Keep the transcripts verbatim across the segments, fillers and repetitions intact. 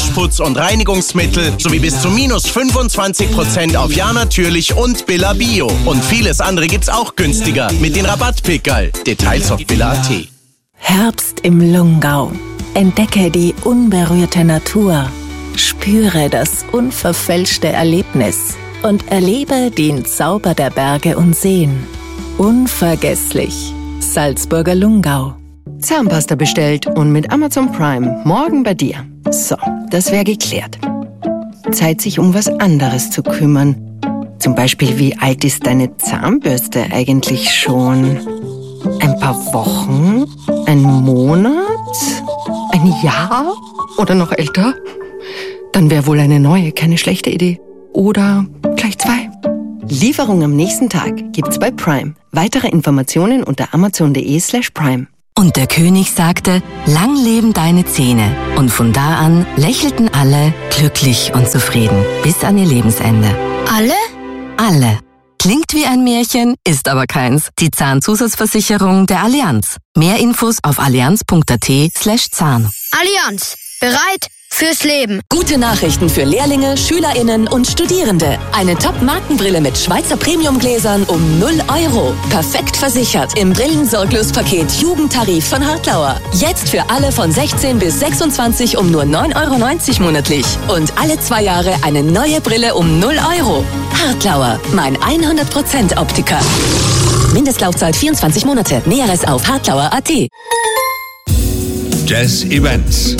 Waschputz- und Reinigungsmittel sowie bis zu minus fünfundzwanzig Prozent auf Ja Natürlich und Billa Bio. Und vieles andere gibt's auch günstiger mit den Rabattpickerl. Details auf billa punkt at. Herbst im Lungau. Entdecke die unberührte Natur. Spüre das unverfälschte Erlebnis und erlebe den Zauber der Berge und Seen. Unvergesslich. Salzburger Lungau. Zahnpasta bestellt und mit Amazon Prime morgen bei dir. So, das wäre geklärt. Zeit, sich um was anderes zu kümmern. Zum Beispiel, wie alt ist deine Zahnbürste eigentlich schon? Ein paar Wochen? Ein Monat? Ein Jahr? Oder noch älter? Dann wäre wohl eine neue keine schlechte Idee. Oder gleich zwei. Lieferung am nächsten Tag gibt's bei Prime. Weitere Informationen unter amazon.de slash prime. Und der König sagte, lang leben deine Zähne. Und von da an lächelten alle glücklich und zufrieden bis an ihr Lebensende. Alle? Alle. Klingt wie ein Märchen, ist aber keins. Die Zahnzusatzversicherung der Allianz. Mehr Infos auf allianz.at slash Zahn. Allianz. Bereit fürs Leben. Gute Nachrichten für Lehrlinge, SchülerInnen und Studierende. Eine Top-Markenbrille mit Schweizer Premiumgläsern um null Euro. Perfekt versichert im Brillensorglospaket Jugendtarif von Hartlauer. Jetzt für alle von sechzehn bis sechsundzwanzig um nur neun Euro neunzig monatlich. Und alle zwei Jahre eine neue Brille um null Euro. Hartlauer, mein hundert Prozent Optiker. Mindestlaufzeit vierundzwanzig Monate. Näheres auf hartlauer punkt at. Jazz Events.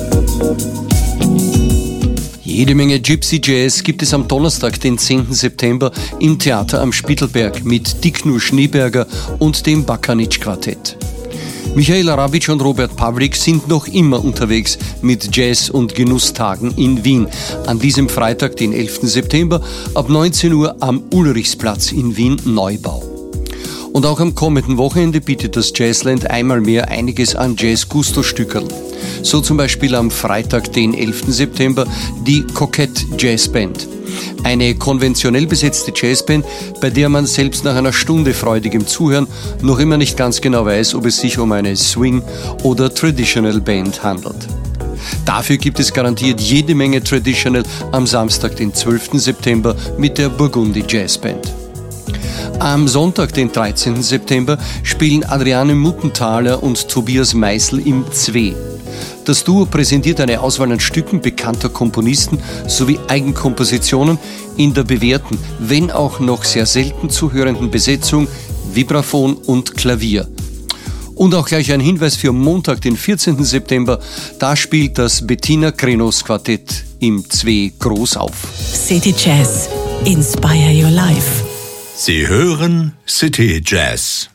Jede Menge Gypsy Jazz gibt es am Donnerstag, den zehnten September, im Theater am Spittelberg mit Diknu Schneeberger und dem Bakanitsch-Quartett. Michael Arabic und Robert Pawlik sind noch immer unterwegs mit Jazz- und Genusstagen in Wien. An diesem Freitag, den elften September, ab neunzehn Uhr am Ulrichsplatz in Wien Neubau. Und auch am kommenden Wochenende bietet das Jazzland einmal mehr einiges an Jazz-Gusto-Stückerl. So zum Beispiel am Freitag, den elften September, die Coquette Jazzband. Eine konventionell besetzte Jazzband, bei der man selbst nach einer Stunde freudigem Zuhören noch immer nicht ganz genau weiß, ob es sich um eine Swing- oder Traditional Band handelt. Dafür gibt es garantiert jede Menge Traditional am Samstag, den zwölften September mit der Burgundy Jazzband. Am Sonntag, den dreizehnten September, spielen Adriane Muttenthaler und Tobias Meißel im Zwei. Das Duo präsentiert eine Auswahl an Stücken bekannter Komponisten sowie Eigenkompositionen in der bewährten, wenn auch noch sehr selten zu hörenden Besetzung Vibraphon und Klavier. Und auch gleich ein Hinweis für Montag, den vierzehnten September, da spielt das Bettina Krenos Quartett im Zwei groß auf. City Jazz. Inspire your life. Sie hören City Jazz.